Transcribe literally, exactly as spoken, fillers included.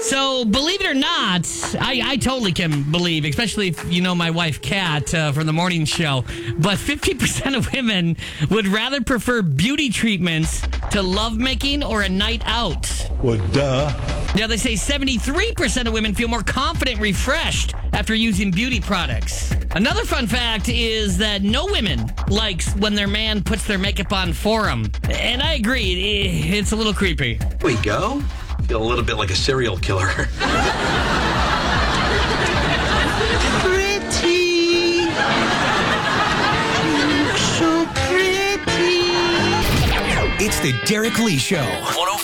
So, believe it or not, I, I totally can believe, especially if you know my wife, Kat, uh, from the morning show, but fifty percent of women would rather prefer beauty treatments to lovemaking or a night out. Well, duh. Now, they say seventy-three percent of women feel more confident, refreshed after using beauty products. Another fun fact is that no women likes when their man puts their makeup on for them. And I agree, it, it's a little creepy. We go? Feel a little bit like a serial killer. Pretty. So pretty. It's the Derek Lee Show.